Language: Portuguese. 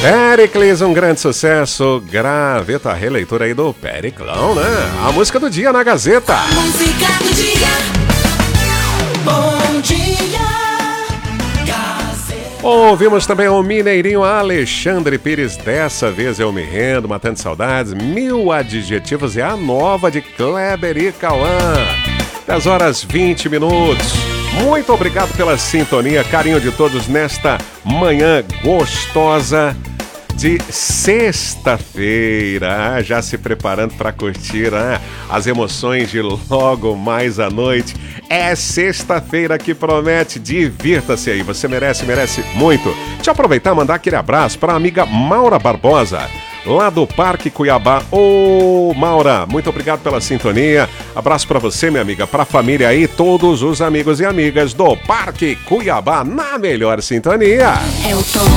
Pericles, um grande sucesso. Graveta, a releitura aí do Periclão, né? A música do dia na Gazeta. Música do dia. Bom dia, Gazeta. Ouvimos também o mineirinho Alexandre Pires. Dessa vez eu me rendo, matando saudades. 1000 adjetivos é a nova de Kleber e Cauã. 10 horas 20 minutos. Muito obrigado pela sintonia, carinho de todos nesta manhã gostosa de sexta-feira, já se preparando para curtir as emoções de logo mais à noite. É sexta-feira que promete, divirta-se aí, você merece muito. Deixa eu aproveitar e mandar aquele abraço para a amiga Maura Barbosa, lá do Parque Cuiabá. Ô, Maura, muito obrigado pela sintonia. Abraço pra você, minha amiga, pra família aí, todos os amigos e amigas do Parque Cuiabá, na melhor sintonia. É o Tom.